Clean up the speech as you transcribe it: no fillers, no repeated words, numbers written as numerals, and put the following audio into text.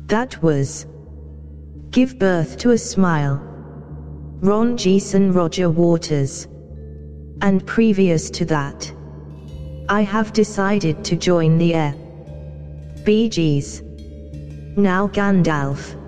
That was Give Birth to a Smile, Ron Geeson, Roger Waters. And previous to that, I Have Decided to Join the Air, Bee Gees. Now Gandalf.